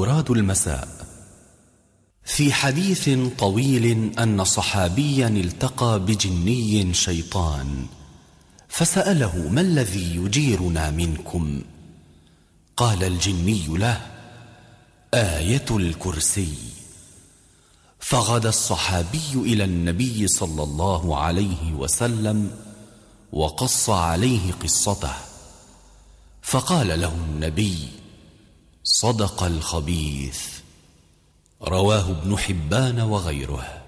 أوراد المساء. في حديث طويل أن صحابيا التقى بجني شيطان فسأله: ما الذي يجيرنا منكم؟ قال الجني له: آية الكرسي. فغدا الصحابي إلى النبي صلى الله عليه وسلم وقص عليه قصته، فقال له النبي: صدق الخبيث. رواه ابن حبان وغيره.